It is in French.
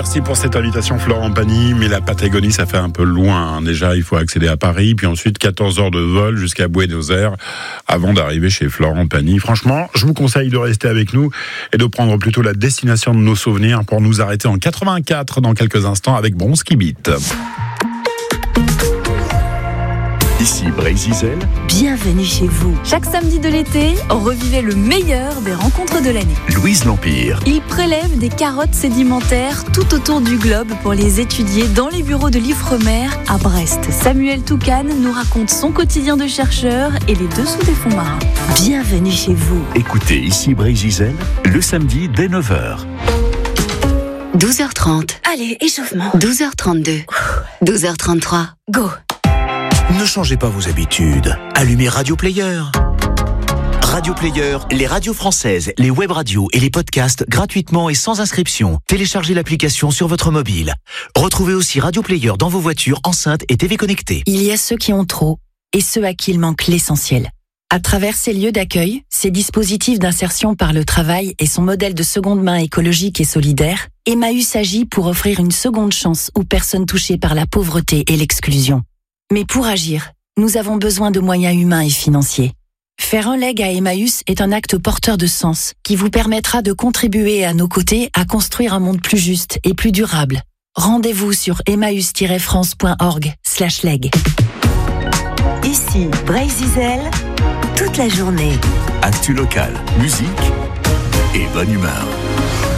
Merci pour cette invitation, Florent Pagny. Mais la Patagonie, ça fait un peu loin. Déjà, il faut accéder à Paris, puis ensuite 14 heures de vol jusqu'à Buenos Aires avant d'arriver chez Florent Pagny. Franchement, je vous conseille de rester avec nous et de prendre plutôt la destination de nos souvenirs pour nous arrêter en 84 dans quelques instants avec Bronski Beat. Ici Brésil. Bienvenue chez vous. Chaque samedi de l'été, revivez le meilleur des rencontres de l'année. Louise L'Empire. Il prélève des carottes sédimentaires tout autour du globe pour les étudier dans les bureaux de l'Ifremer à Brest. Samuel Toucan nous raconte son quotidien de chercheur et les dessous des fonds marins. Bienvenue chez vous. Écoutez Ici Brésil le samedi dès 9h. 12h30. Allez, échauffement. 12h32. 12h33. Go. Ne changez pas vos habitudes. Allumez Radio Player. Radio Player, les radios françaises, les web radios et les podcasts gratuitement et sans inscription. Téléchargez l'application sur votre mobile. Retrouvez aussi Radio Player dans vos voitures, enceintes et TV connectées. Il y a ceux qui ont trop et ceux à qui il manque l'essentiel. À travers ces lieux d'accueil, ces dispositifs d'insertion par le travail et son modèle de seconde main écologique et solidaire, Emmaüs agit pour offrir une seconde chance aux personnes touchées par la pauvreté et l'exclusion. Mais pour agir, nous avons besoin de moyens humains et financiers. Faire un leg à Emmaüs est un acte porteur de sens qui vous permettra de contribuer à nos côtés à construire un monde plus juste et plus durable. Rendez-vous sur emmaüs-france.org/leg. Ici, Brésil, toute la journée. Actu local, musique et bonne humeur.